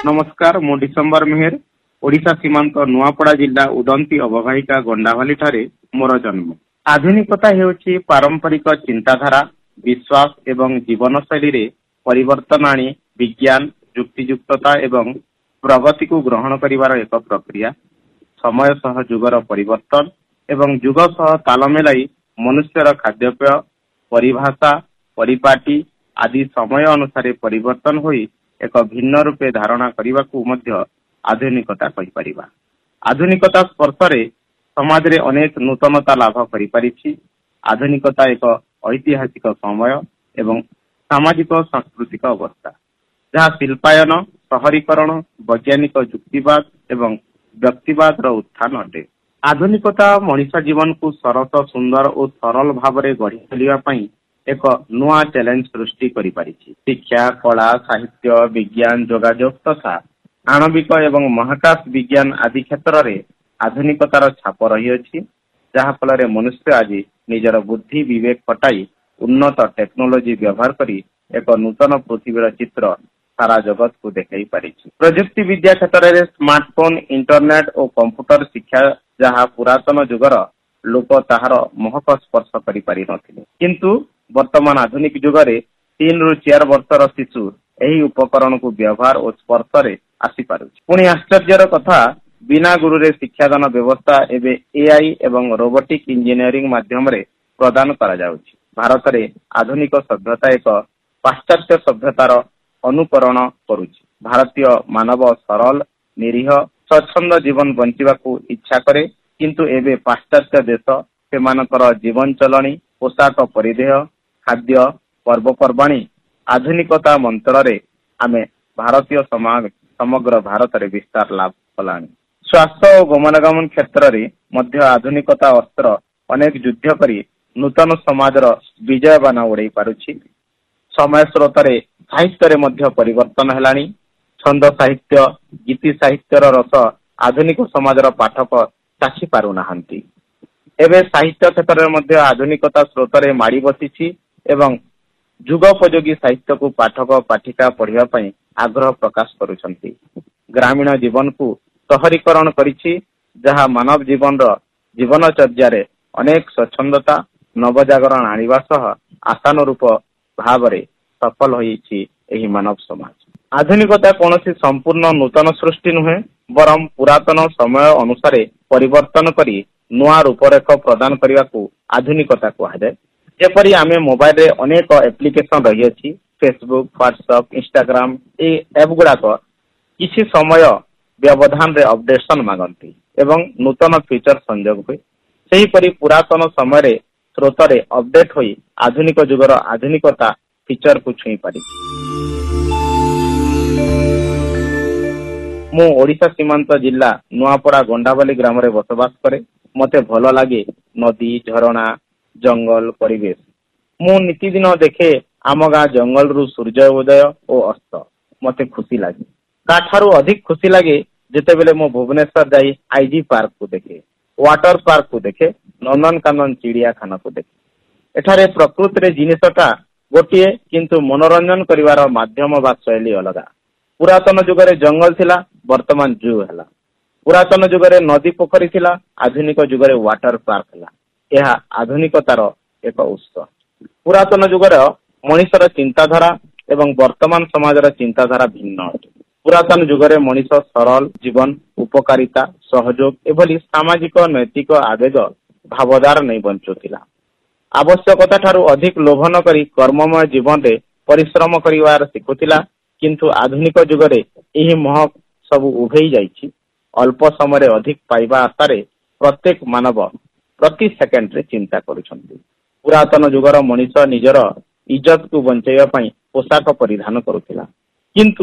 नमस्कार मु डिसेम्बर मेहर ओडिशा सीमांत नुआपड़ा जिला उदंती अववाहिका गंडाभाली ठारे मोर जन्म। आधुनिकता हेउछि पारंपरिक चिंताधारा विश्वास एवं जीवनशैली रे परिवर्तन आनी विज्ञान युक्तियुक्तता एवं प्रगति को ग्रहण करिवार एक प्रक्रिया। समय सह जुगर परिवर्तन एवं जुग सह ताल मिलाई मनुष्यर खाद्यपेय परिभाषा परिपाटी आदि समय अनुसार परिवर्तन होई एक भिन्न रूपे धारणा करने को मध्य आधुनिकता कहि परिबा। आधुनिकता स्पर्श रे समाज रे अनेक नूतनता लाभ करि परिछि। आधुनिकता एक ऐतिहासिक समय एवं सामाजिक सांस्कृतिक अवस्था जहाँ शिल्पायन शहरीकरण वैज्ञानिक युक्तिवाद एवं व्यक्तिवाद रो उत्थान अटे। आधुनिकता मनुष्य जीवन को सरस सुंदर और सरल भाव में गढ़ी तोलिबा पई एक नुआ चैलेंज सृष्टि करि परिछि। शिक्षा कला साहित्य विज्ञान जोगाजोग तथा आणविक एवं महाकाश विज्ञान आदि क्षेत्र में आधुनिकतार छाप रही अछि, जहाँ फल रे मनुष्य आज निजर बुद्धि विवेक खटाई उन्नत टेक्नोलोजी व्यवहार करी एक नूतन पृथ्वीर चित्र सारा जगत को देखाई पारिछि। प्रजुक्ति विद्या क्षेत्र में स्मार्टफोन इंटरनेट और कंप्यूटर शिक्षा जहाँ पुरातन जुगर लोक ताहार महक स्पर्श करि पारि नथिले, किंतु वर्तमान आधुनिक जुगरे 3 ରୁ 4 वर्षर शिशु एही उपकरण को व्यवहार और स्पर्श रे आसी पारुछि। पुणी आश्चर्यर कथा बिना गुरु रे शिक्षादान व्यवस्था एबे एआई एवं रोबोटिक इंजीनियरिंग माध्यम रे प्रदान करा जाउछि। भारत रे आधुनिक सभ्यता एक पाश्चात्य सभ्यतार अनुकरण करुछि। भारतीय मानव सरल निरीह स्वच्छंद जीवन बंचिबा को इच्छा करे, किंतु एबे पाश्चात्य देश सेमानकर जीवन चलणी पोशाक परिधेय खाद्य पर्वपर्वाणी आधुनिकता मंत्र रे आमे भारतीय समाज समग्र भारत रे विस्तार लाभ कलानी। स्वास्थ्य और गमनागमन क्षेत्र रे मध्य आधुनिकता अस्त्र अनेक युद्ध करी नूतन समाजर विजय बाना उड़ाई पारुछि। समय स्रोत रे साहित्य रे मध्य परिवर्तन हेलानी। छंद साहित्य गीति साहित्यर रस आधुनिक समाजर पाठक चाखी पारु नाहंती। एबे साहित्य क्षेत्र रे मध्य आधुनिकता स्रोत रे माड़ी बसिछि एवं जुगोपयोगी साहित्य को पाठक पाठिका पढ़िबा पई आग्रह प्रकाश करुछंती। ग्रामीण जीवन को शहरीकरण करिछि, जहाँ मानव जीवन रो जीवनचर्या रे अनेक स्वच्छंदता नवजागरण आनिबा सह आशानुरूप भाव रे सफल होईछि एही मानव समाज। आधुनिकता कौनसी संपूर्ण नूतन सृष्टि नुहे, बरम पुरातन समय अनुसार परिवर्तन करी नुआ रूपरेख प्रदान करने को आधुनिकता कहा जाए। जेपरी आमे मोबाइल रे अनेक एप्लिकेशन रही अछि, फेसबुक व्हाट्सएप इंस्टाग्राम ए एप गुड़ाक किसी समय व्यवधान रे अपडेशन मागंती एवं नूतन फीचर संयोग हुए। सही परी पुरातन समय रे स्रोत रे अपडेट होई आधुनिक जुगर आधुनिकता फीचर को छुई पारि। मु ओडिशा सीमांत जिला नुआपड़ा गंडाभाली ग्राम रे बसवास करे। मते भलो लागे नदी झरणा जंगल परिवेश। मु नितिदिन देखे आम गाँ जंगल रु सूर्य उदय और अस्त। मते खुशी लागे। काठारू अधिक खुशी लागे जेतेबेले मु भुवनेश्वर जाई आईजी पार्क को देखे, वाटर पार्क को देखे, नंदनकानन चिड़ियाखाना को देखे। एठारे प्रकृति रे जिनिसटा गोटिए, किंतु मनोरंजन करिवार माध्यम बा शैली अलगा। पुरातन जुगरे जंगल थिला, वर्तमान जू हैला। पुरातन जुगरे नदी पोखरी थिला, आधुनिक जुगरे वाटर पार्क हैला। यह आधुनिकतार एक उत्स। पुरातन जुगरे मनुष्यर चिंताधारा एवं वर्तमान समाजर चिंताधारा भिन्न अटे। पुरातन जुगरे मनुष्य सरल जीवन उपकारिता सहयोग एभली सामाजिक नैतिक आवेग भावदार नहीं बंचुथिला। आवश्यकता ठारू अधिक लोभ न करी कर्ममय जीवन रे परिश्रम करिवार सिखुथिला, किंतु आधुनिक जुगरे एही महक सब उभेई जाइछि। अल्प समय अधिक पाइबा आशारे प्रत्येक मानव प्रति सेकेंड रे चिंता करुछंती। पुरातन जुगर मनुष्य निजर इज्जत को बंचाइबा पई पोशाक परिधान करुथिला, किंतु